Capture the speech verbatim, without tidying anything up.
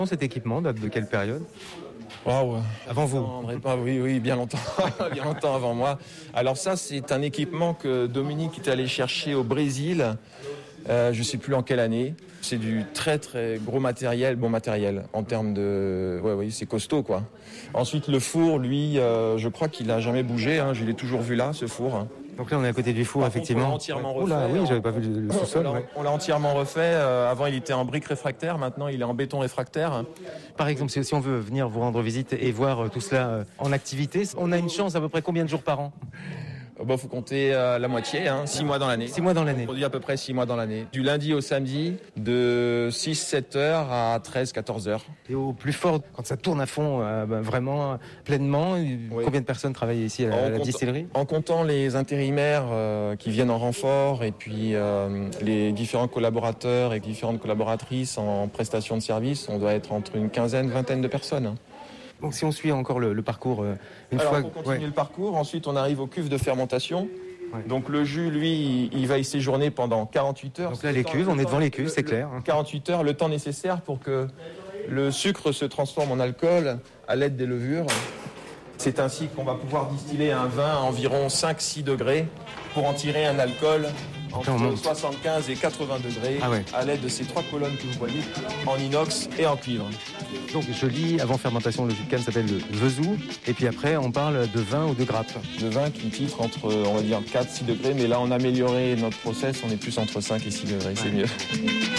Cet équipement date de quelle période? Wow. Avant vous? Pas, oui, oui, bien longtemps, bien longtemps avant moi. Alors ça, c'est un équipement que Dominique est allé chercher au Brésil. Euh, je ne sais plus en quelle année. C'est du très très gros matériel, bon matériel en termes de, ouais, oui, c'est costaud quoi. Ensuite, le four, lui, euh, je crois qu'il a jamais bougé. Hein, je l'ai toujours vu là, ce four. Hein. Donc là, on est à côté du four, Par effectivement. Contre, on l'a entièrement refait. Oula, oui, j'avais pas vu le, le sous-sol. On l'a, ouais. on l'a entièrement refait. Euh, avant, il était en briques réfractaires. Maintenant, il est en béton réfractaire. Par exemple, si, si on veut venir vous rendre visite et voir tout cela euh, en activité, on a une chance à peu près combien de jours par an? Bon, faut compter euh, la moitié, hein, six mois dans l'année. Six mois dans l'année. On produit à peu près six mois dans l'année. Du lundi au samedi, de six sept heures à treize quatorze heures. Et au plus fort, quand ça tourne à fond, euh, ben, vraiment pleinement, oui. Combien de personnes travaillent ici à la, à la distillerie? En comptant les intérimaires euh, qui viennent en renfort et puis euh, les différents collaborateurs et différentes collaboratrices en prestation de service, on doit être entre une quinzaine, vingtaine de personnes. Donc si on suit encore le, le parcours, euh, une Alors, fois... on continue ouais. le parcours, ensuite on arrive aux cuves de fermentation. Ouais. Donc le jus, lui, il va y séjourner pendant quarante-huit heures. Donc là, les cuves, on est devant les cuves, c'est clair. quarante-huit heures, le temps nécessaire pour que le sucre se transforme en alcool à l'aide des levures. C'est ainsi qu'on va pouvoir distiller un vin à environ cinq six degrés pour en tirer un alcool entre soixante-quinze et quatre-vingts degrés ah ouais. à l'aide de ces trois colonnes que vous voyez en inox et en cuivre. Donc je lis, avant fermentation, le jus de canne s'appelle le vezou, et puis après on parle de vin ou de grappe. De vin qui titre entre, on va dire, quatre six degrés, mais là on a amélioré notre process, on est plus entre cinq et six degrés, c'est mieux.